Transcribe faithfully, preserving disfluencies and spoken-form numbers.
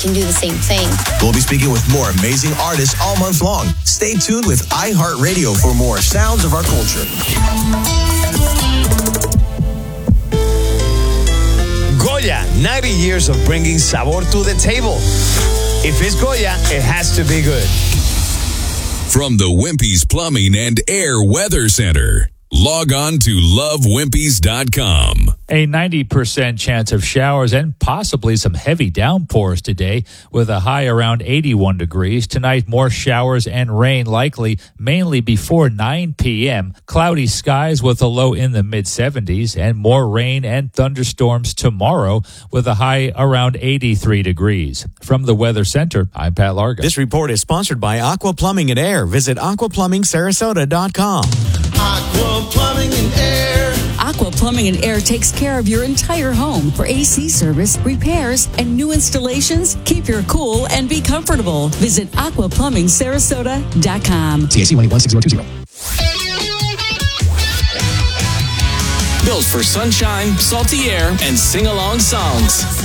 can do the same thing. We'll be speaking with more amazing artists all month long. Stay tuned with iHeartRadio for more sounds of our culture. Goya, ninety years of bringing sabor to the table. If it's Goya, it has to be good. From the Wimpy's Plumbing and Air Weather Center, log on to love wimpys dot com. A ninety percent chance of showers and possibly some heavy downpours today with a high around eighty-one degrees. Tonight, more showers and rain likely, mainly before nine p.m. Cloudy skies with a low in the mid-seventies and more rain and thunderstorms tomorrow with a high around eighty-three degrees. From the Weather Center, I'm Pat Larga. This report is sponsored by Aqua Plumbing and Air. Visit aqua plumbing sarasota dot com. Aqua Plumbing and Air. Aqua Plumbing and Air takes care of your entire home for A C service, repairs, and new installations. Keep your cool and be comfortable. Visit aqua plumbing sarasota dot com. C A C one eight one six zero two zero. Built for sunshine, salty air, and sing-along songs.